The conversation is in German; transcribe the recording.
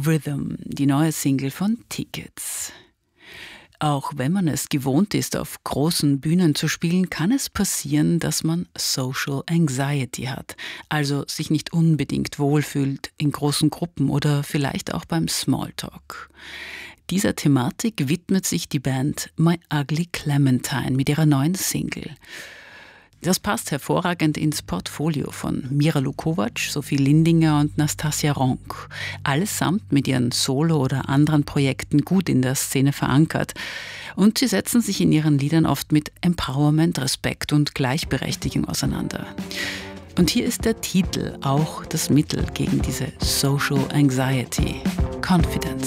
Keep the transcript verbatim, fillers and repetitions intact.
Rhythm, die neue Single von Tickets. Auch wenn man es gewohnt ist, auf großen Bühnen zu spielen, kann es passieren, dass man Social Anxiety hat, also sich nicht unbedingt wohlfühlt in großen Gruppen oder vielleicht auch beim Smalltalk. Dieser Thematik widmet sich die Band My Ugly Clementine mit ihrer neuen Single. Das passt hervorragend ins Portfolio von Mira Lukovac, Sophie Lindinger und Nastasia Ronk. Allesamt mit ihren Solo- oder anderen Projekten gut in der Szene verankert. Und sie setzen sich in ihren Liedern oft mit Empowerment, Respekt und Gleichberechtigung auseinander. Und hier ist der Titel auch das Mittel gegen diese Social Anxiety: Confidence.